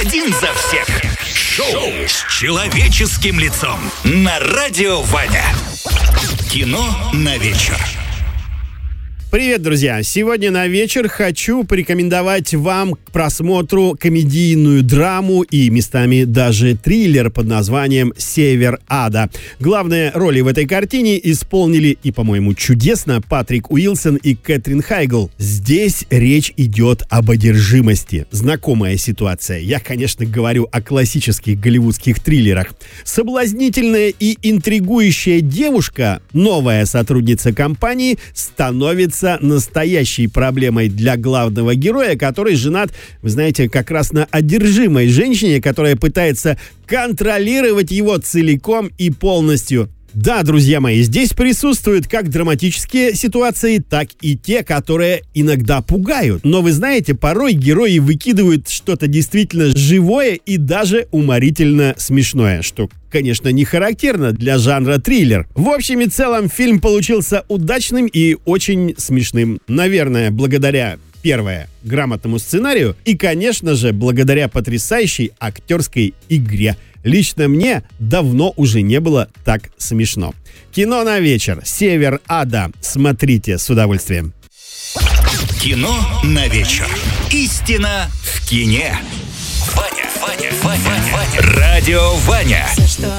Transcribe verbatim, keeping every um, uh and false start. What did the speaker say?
один за всех. Шоу с человеческим лицом на Радио Ваня. Кино на вечер. Привет, друзья! Сегодня на вечер хочу порекомендовать вам к просмотру комедийную драму и местами даже триллер под названием «Север ада». Главные роли в этой картине исполнили, и, по-моему, чудесно, Патрик Уилсон и Кэтрин Хайгл. Здесь речь идет об одержимости. Знакомая ситуация. Я, конечно, говорю о классических голливудских триллерах. Соблазнительная и интригующая девушка, новая сотрудница компании, становится настоящей проблемой для главного героя, который женат, вы знаете, как раз на одержимой женщине, которая пытается контролировать его целиком и полностью. Да, друзья мои, здесь присутствуют как драматические ситуации, так и те, которые иногда пугают. Но вы знаете, порой герои выкидывают что-то действительно живое и даже уморительно смешное, что, конечно, не характерно для жанра триллер. В общем и целом, фильм получился удачным и очень смешным. Наверное, благодаря, первое, грамотному сценарию и, конечно же, благодаря потрясающей актерской игре. Лично мне давно уже не было так смешно. Кино на вечер. «Север ада». Смотрите с удовольствием. Кино на вечер. Истина в кине. Ваня, Ваня, Ваня, Ваня. Радио Ваня.